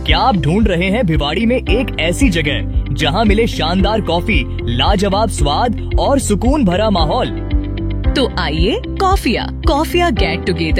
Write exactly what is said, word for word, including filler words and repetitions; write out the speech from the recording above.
क्या आप ढूंढ रहे हैं भिवाड़ी में एक ऐसी जगह जहां मिले शानदार कॉफी, लाजवाब स्वाद और सुकून भरा माहौल? तो आइए कॉफिया कॉफिया गेट टुगेदर